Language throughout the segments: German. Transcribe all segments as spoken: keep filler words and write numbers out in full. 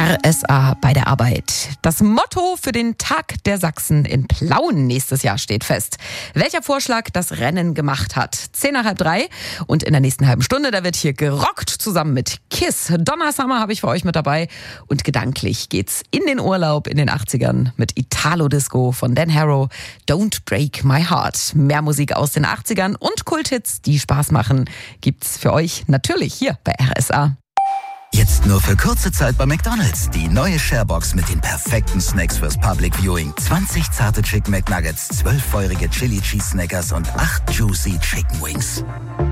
R S A bei der Arbeit. Das Motto für den Tag der Sachsen in Plauen nächstes Jahr steht fest. Welcher Vorschlag das Rennen gemacht hat? Zehn nach halb drei und in der nächsten halben Stunde, da wird hier gerockt zusammen mit Kiss. Donna Summer habe ich für euch mit dabei und gedanklich geht's in den Urlaub in den achtzigern mit Italo-Disco von Dan Harrow, Don't Break My Heart. Mehr Musik aus den achtzigern und Kulthits, die Spaß machen, gibt's für euch natürlich hier bei R S A. Jetzt nur für kurze Zeit bei McDonald's. Die neue Sharebox mit den perfekten Snacks fürs Public Viewing. zwanzig zarte Chicken McNuggets, zwölf feurige Chili Cheese Snackers und acht Juicy Chicken Wings.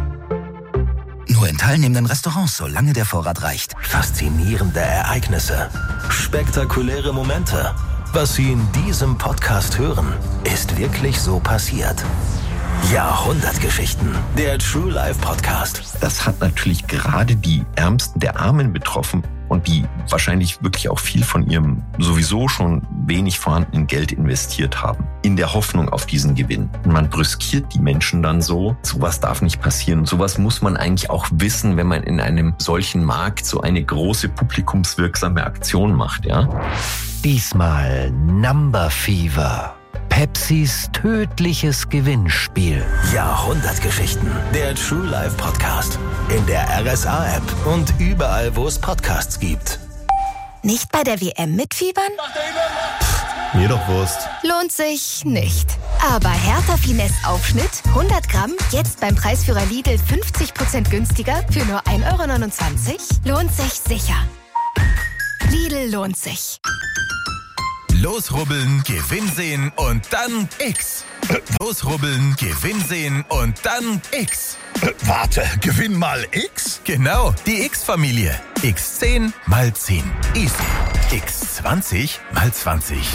Nur in teilnehmenden Restaurants, solange der Vorrat reicht. Faszinierende Ereignisse. Spektakuläre Momente. Was Sie in diesem Podcast hören, ist wirklich so passiert. Jahrhundertgeschichten. Der True Life Podcast. Das hat natürlich gerade die Ärmsten der Armen betroffen und die wahrscheinlich wirklich auch viel von ihrem sowieso schon wenig vorhandenen Geld investiert haben. In der Hoffnung auf diesen Gewinn. Man brüskiert die Menschen dann so. Sowas darf nicht passieren. Und sowas muss man eigentlich auch wissen, wenn man in einem solchen Markt so eine große publikumswirksame Aktion macht, ja? Diesmal Number Fever. Pepsis tödliches Gewinnspiel. Jahrhundertgeschichten. Der True Life Podcast. In der R S A-App und überall, wo es Podcasts gibt. Nicht bei der W M mitfiebern? Mir doch Wurst. Lohnt sich nicht. Aber Hertha Finesse Aufschnitt, hundert Gramm, jetzt beim Preisführer Lidl fünfzig Prozent günstiger für nur ein Euro neunundzwanzig? Lohnt sich sicher. Lidl lohnt sich. Losrubbeln, Gewinn sehen und dann X. Losrubbeln, Gewinn sehen und dann X. Äh, warte, Gewinn mal X? Genau, die X-Familie. X zehn mal zehn. Easy. X zwanzig mal zwanzig.